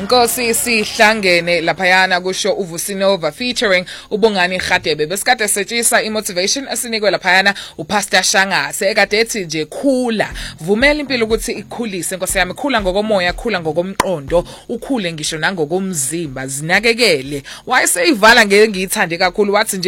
Nkosi sihlangene laphayana kusho uVusinova featuring uBongani Radebe. Besikade setshisa imotivation asinikwe laphayana uPastor Shangase ekade ethi nje khula. Vumela impilo ukuthi ikhulise Nkosi yami, khula ngokomoya, khula ngokomqondo, ukhule ngisho nangokomzimba, zinakekele. Wayeseyivala ngeke ngiyithande kakhulu wathi nje